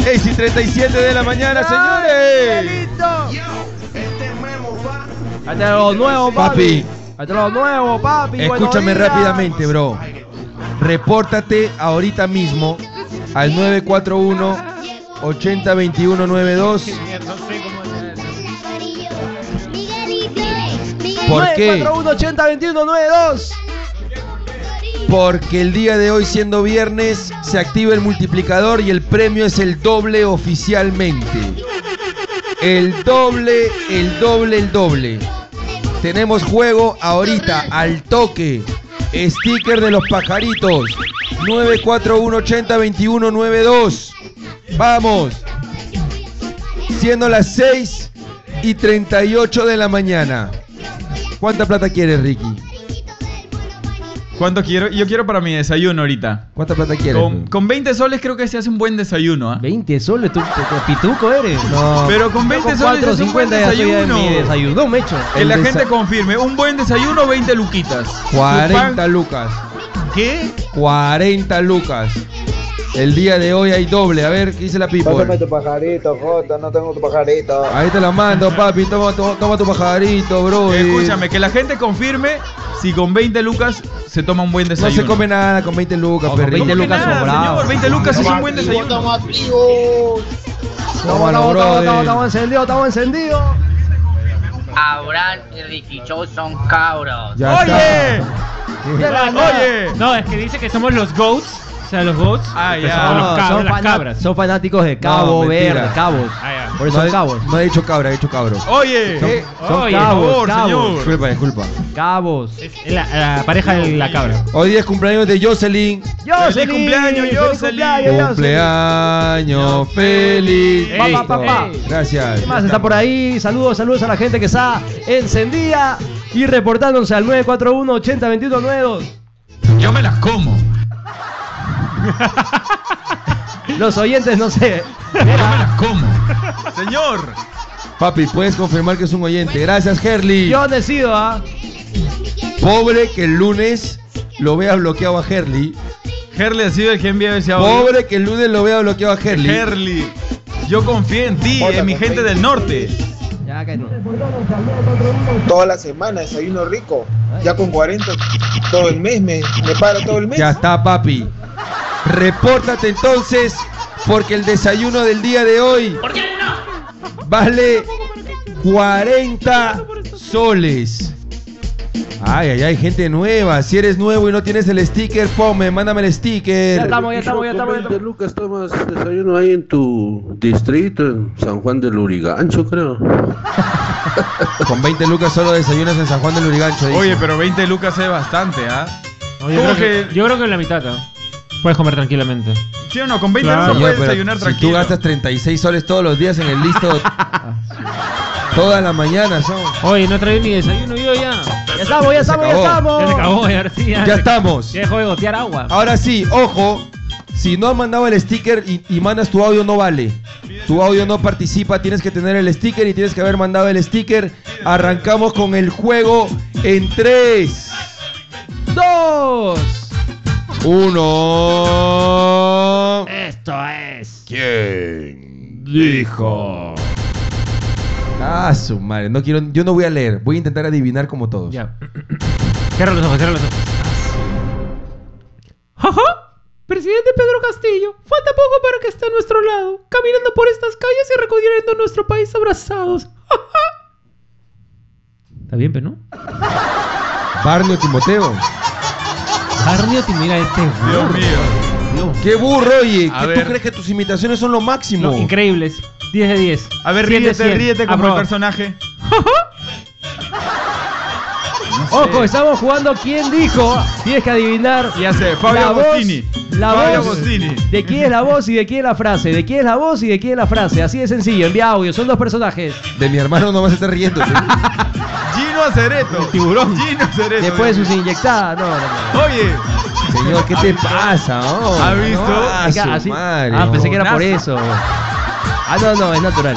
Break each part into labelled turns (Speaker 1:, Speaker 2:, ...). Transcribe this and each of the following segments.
Speaker 1: 6:37 de la mañana, señores.
Speaker 2: Hasta los nuevos, papi. Hasta los nuevos, papi.
Speaker 1: Escúchame rápidamente, bro. Repórtate ahorita mismo al 941-802192. ¿Por qué?
Speaker 2: 941-802192.
Speaker 1: Porque el día de hoy, siendo viernes, se activa el multiplicador y el premio es el doble oficialmente. El doble, el doble, el doble. Tenemos juego ahorita, al toque. Sticker de los pajaritos. 941-802192. Vamos. Siendo las 6:38 de la mañana. ¿Cuánta plata quieres, Ricky?
Speaker 3: ¿Cuánto quiero? Yo quiero para mi desayuno ahorita.
Speaker 1: ¿Cuánta plata quieres?
Speaker 3: Con 20 soles creo que se hace un buen desayuno, ¿eh?
Speaker 2: 20 soles, tú pituco eres.
Speaker 1: No.
Speaker 3: Pero con 20 soles es un buen
Speaker 2: 4.50 ya estoy en mi
Speaker 3: desayuno.
Speaker 2: desayuno, me echo.
Speaker 3: Que la gente confirme. Un buen desayuno, 20 luquitas.
Speaker 1: 40 lucas.
Speaker 3: ¿Qué?
Speaker 1: 40 lucas. El día de hoy hay doble. A ver, ¿qué dice la people?
Speaker 4: Pásame tu pajarito, Jota, no tengo tu pajarito.
Speaker 1: Ahí te la mando, papi. Toma tu pajarito, bro.
Speaker 3: Escúchame, que la gente confirme si con 20 lucas se toma un buen
Speaker 1: No
Speaker 3: desayuno.
Speaker 1: se come nada con 20 lucas,
Speaker 2: Con
Speaker 1: perrito.
Speaker 2: 20 lucas
Speaker 3: Nada,
Speaker 2: sobrado.
Speaker 3: señor, 20 lucas es un buen desayuno.
Speaker 1: Tómalo,
Speaker 2: Estamos encendidos.
Speaker 5: Abraham y Ricky Show son cabros.
Speaker 1: Ya
Speaker 3: ¡Oye!
Speaker 1: está.
Speaker 3: ¡Oye!
Speaker 6: No, es que dice que somos los GOATs. O sea, los GOATs.
Speaker 3: Ah,
Speaker 6: que
Speaker 3: ya.
Speaker 6: somos los cabros,
Speaker 2: Son,
Speaker 6: las cabras.
Speaker 2: son fanáticos de Cabo
Speaker 1: No, mentira.
Speaker 2: Verde, cabos.
Speaker 6: Ah, ya.
Speaker 2: Por eso son cabos.
Speaker 1: No ha dicho cabra, ha dicho cabro.
Speaker 3: ¡Oye!
Speaker 1: ¿Qué?
Speaker 2: Son
Speaker 6: Oye,
Speaker 2: cabos,
Speaker 3: por favor,
Speaker 2: cabos.
Speaker 3: señor.
Speaker 1: Disculpa.
Speaker 2: Cabos.
Speaker 6: Es la pareja de la cabra.
Speaker 1: Hoy día es cumpleaños de Jocelyn.
Speaker 3: ¡Feliz cumpleaños, Jocelyn!
Speaker 1: Cumpleaños feliz.
Speaker 6: Ey,
Speaker 2: papá.
Speaker 1: Gracias.
Speaker 2: ¿Qué más está por ahí? Saludos a la gente que está encendida y reportándose al 941-802192.
Speaker 3: Yo me las como.
Speaker 2: Los oyentes, no sé.
Speaker 3: Yo me las como. Señor.
Speaker 1: Papi, puedes confirmar que es un oyente. Gracias, Herli.
Speaker 2: Yo decido, ¿ah?
Speaker 1: Pobre que el lunes lo vea bloqueado a Herli.
Speaker 3: Herli ha sido el que envió ese audio.
Speaker 1: Pobre que el lunes lo vea bloqueado a Herli.
Speaker 3: Herli. Yo confío en ti,
Speaker 4: Hola,
Speaker 3: en mi gente del norte.
Speaker 2: Ya que no.
Speaker 4: Toda la semana desayuno rico. Ya con 40 todo el mes, me paro todo el mes.
Speaker 1: Ya está, papi. Repórtate entonces, porque el desayuno del día de hoy vale 40 soles. Ay, gente nueva. Si eres nuevo y no tienes el sticker, mándame el sticker.
Speaker 2: Ya estamos.
Speaker 7: Lucas, tomas desayuno ahí en tu distrito, en San Juan del Lurigancho, creo.
Speaker 1: Con 20 lucas solo desayunas en San Juan del Lurigancho. dice.
Speaker 3: Oye, pero 20 lucas es bastante, ¿ah?
Speaker 6: No, yo creo que la mitad, ¿no? Puedes comer tranquilamente.
Speaker 3: ¿Sí o no? Con 20
Speaker 6: Claro.
Speaker 3: lucas
Speaker 1: Señor,
Speaker 3: puedes
Speaker 1: pero
Speaker 3: desayunar
Speaker 1: si
Speaker 3: tranquilo.
Speaker 1: tú gastas 36 soles todos los días en el listo, toda la mañana son.
Speaker 6: Oye, no traí mi desayuno yo ya.
Speaker 2: Ya estamos.
Speaker 6: Ya se acabó, ya sí.
Speaker 1: Ya estamos.
Speaker 6: Ya dejó de gotear agua.
Speaker 1: Ahora sí, ojo, si no has mandado el sticker y mandas tu audio, no vale. Tu audio no participa, tienes que tener el sticker y tienes que haber mandado el sticker. Arrancamos con el juego en 3,
Speaker 2: 2.
Speaker 1: 1.
Speaker 2: Esto es.
Speaker 1: ¿Quién dijo? Ah, su madre, yo no voy a leer, voy a intentar adivinar como todos.
Speaker 6: Ya. Cierra los ojos. ¡Jaja! Presidente Pedro Castillo, falta poco para que esté a nuestro lado, caminando por estas calles y recorriendo nuestro país abrazados. Está bien, pero no.
Speaker 1: Barnio Timoteo.
Speaker 6: Arnio, mira este.
Speaker 3: Dios mío.
Speaker 1: ¡Qué burro, oye!
Speaker 3: A
Speaker 1: ¿Qué
Speaker 3: ver.
Speaker 1: tú crees que tus imitaciones son lo máximo?
Speaker 6: No, increíbles. 10 de 10.
Speaker 3: A ver,
Speaker 6: 100 de
Speaker 3: ríete,
Speaker 6: 100.
Speaker 3: ríete como el
Speaker 6: Aprobado.
Speaker 3: personaje.
Speaker 2: Ojo, estamos jugando ¿Quién dijo? Tienes que adivinar.
Speaker 3: Ya sé,
Speaker 2: la
Speaker 3: Fabio
Speaker 2: voz-
Speaker 3: Agostini.
Speaker 2: La
Speaker 3: Fabio
Speaker 2: voz.
Speaker 3: Agostini.
Speaker 2: ¿De quién es la voz y de quién es la frase? ¿De quién es la voz y de quién es la frase? Así de sencillo. Envía audio. Son dos personajes.
Speaker 1: De mi hermano no vas a estar riendo.
Speaker 3: Gino Acereto.
Speaker 6: Tiburón.
Speaker 3: Gino Acereto.
Speaker 2: Después de sus inyectadas. No.
Speaker 3: Oye,
Speaker 1: Señor, ¿qué te pasa? Oh,
Speaker 3: ¿Ha visto?
Speaker 1: No,
Speaker 2: Acá,
Speaker 1: su
Speaker 2: así-
Speaker 1: madre,
Speaker 2: Ah, pensé
Speaker 1: no.
Speaker 2: que era por
Speaker 3: Nazo.
Speaker 2: eso. No, es natural.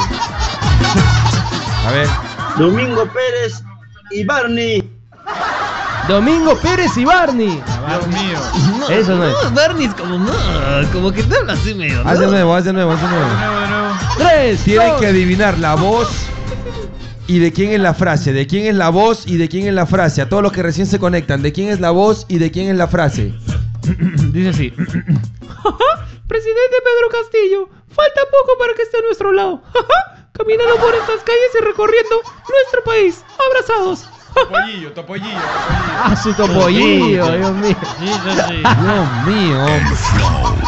Speaker 1: A ver.
Speaker 8: Domingo Pérez y Barney.
Speaker 2: Domingo Pérez y Barney.
Speaker 3: Dios mío.
Speaker 8: No,
Speaker 2: Eso no es.
Speaker 8: Barney es como, no, como que te habla así medio.
Speaker 1: Haz de
Speaker 8: ¿no?
Speaker 1: nuevo, haz de nuevo, haz de
Speaker 3: De
Speaker 1: nuevo.
Speaker 3: nuevo.
Speaker 2: 3,
Speaker 1: Tienen que adivinar la voz y de quién es la frase. De quién es la voz y de quién es la frase. A todos los que recién se conectan. De quién es la voz y de quién es la frase.
Speaker 2: Dice así.
Speaker 6: Presidente Pedro Castillo, falta poco para que esté a nuestro lado. Caminando por estas calles y recorriendo nuestro país, abrazados.
Speaker 3: Topollillo, topollillo.
Speaker 2: Ah, su topollillo, Dios mío.
Speaker 8: Sí, sí, sí.
Speaker 1: Dios mío.